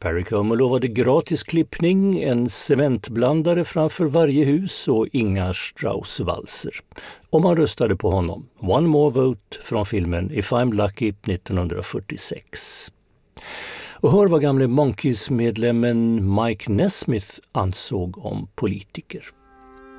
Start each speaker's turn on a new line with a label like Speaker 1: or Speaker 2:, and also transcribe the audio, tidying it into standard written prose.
Speaker 1: Perry Como lovade gratis klippning, en cementblandare framför varje hus och inga Strauss-valser. Och man röstade på honom. One more vote från filmen If I'm Lucky 1946. Och hör vad gamle Monkees-medlemmen Mike Nesmith ansåg om politiker.